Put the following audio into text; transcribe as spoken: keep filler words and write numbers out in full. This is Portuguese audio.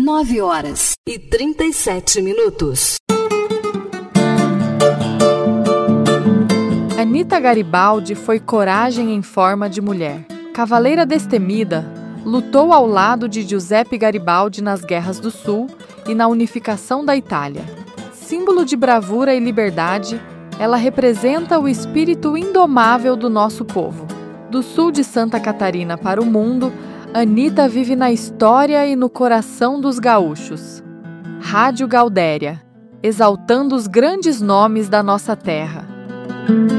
nove horas e trinta e sete minutos. Anita Garibaldi foi coragem em forma de mulher. Cavaleira destemida, lutou ao lado de Giuseppe Garibaldi nas Guerras do Sul e na unificação da Itália. Símbolo de bravura e liberdade, ela representa o espírito indomável do nosso povo. Do sul de Santa Catarina para o mundo, Anita vive na história e no coração dos gaúchos. Rádio Gaudéria, exaltando os grandes nomes da nossa terra.